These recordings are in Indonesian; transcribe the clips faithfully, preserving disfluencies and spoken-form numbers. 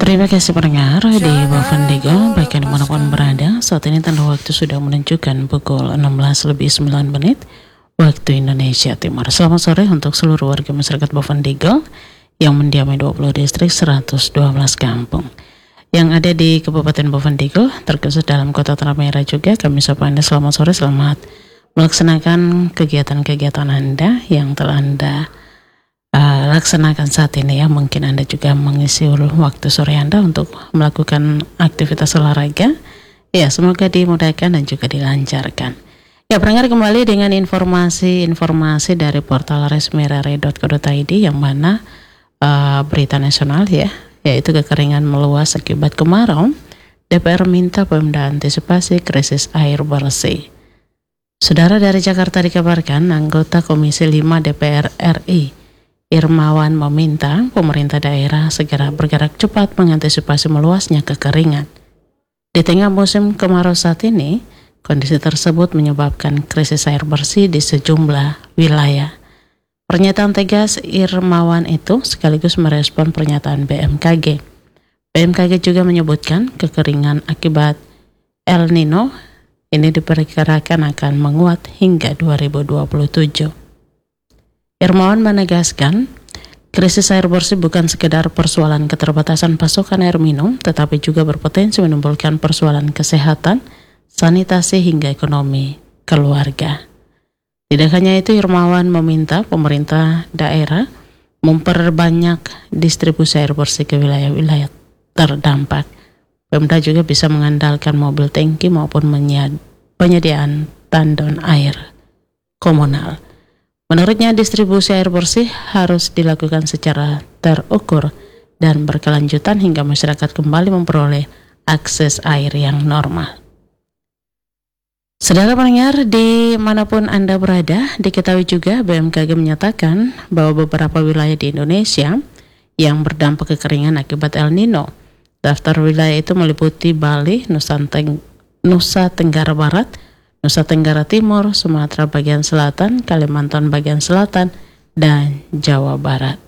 Terima kasih pendengar di Bovendigel, baik yang dimanapun berada. Saat ini tanda waktu sudah menunjukkan pukul enam belas lebih sembilan menit waktu Indonesia Timur. Selamat sore untuk seluruh warga masyarakat Bovendigel yang mendiami dua puluh distrik seratus dua belas kampung yang ada di Kabupaten Bovendigel, terkhusus dalam Kota Tanah Merah juga. Kami sapa Anda selamat sore, selamat melaksanakan kegiatan-kegiatan Anda yang telah Anda Uh, laksanakan saat ini ya. Mungkin Anda juga mengisi waktu sore Anda untuk melakukan aktivitas olahraga. Ya, semoga dimudahkan dan juga dilancarkan. Ya, pendengar, kembali dengan informasi-informasi dari portal resmi r r i dot co dot i d yang mana uh, berita nasional ya, yaitu kekeringan meluas akibat kemarau. D P R minta Pemda antisipasi krisis air bersih. Saudara, dari Jakarta dikabarkan anggota Komisi lima D P R R I Irmawan meminta pemerintah daerah segera bergerak cepat mengantisipasi meluasnya kekeringan. Di tengah musim kemarau saat ini, kondisi tersebut menyebabkan krisis air bersih di sejumlah wilayah. Pernyataan tegas Irmawan itu sekaligus merespon pernyataan B M K G. B M K G juga menyebutkan kekeringan akibat El Nino ini diperkirakan akan menguat hingga dua ribu dua puluh tujuh. Irmawan menegaskan, krisis air bersih bukan sekedar persoalan keterbatasan pasokan air minum, tetapi juga berpotensi menimbulkan persoalan kesehatan, sanitasi, hingga ekonomi keluarga. Tidak hanya itu, Irmawan meminta pemerintah daerah memperbanyak distribusi air bersih ke wilayah-wilayah terdampak. Pemda juga bisa mengandalkan mobil tangki maupun penyediaan tandon air komunal. Menurutnya, distribusi air bersih harus dilakukan secara terukur dan berkelanjutan hingga masyarakat kembali memperoleh akses air yang normal. Saudara pendengar, dimanapun Anda berada, diketahui juga B M K G menyatakan bahwa beberapa wilayah di Indonesia yang berdampak kekeringan akibat El Nino. Daftar wilayah itu meliputi Bali, Nusa, Teng- Nusa Tenggara Barat, Nusa Tenggara Timur, Sumatera bagian selatan, Kalimantan bagian selatan, dan Jawa Barat.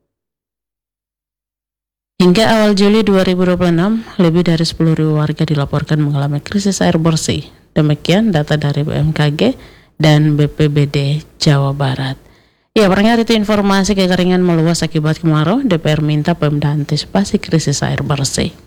Hingga awal Juli dua ribu dua puluh enam, lebih dari sepuluh ribu warga dilaporkan mengalami krisis air bersih. Demikian data dari B M K G dan B P B D Jawa Barat. Ya, pendengar, itu informasi kekeringan meluas akibat kemarau. D P R minta Pemda antisipasi krisis air bersih.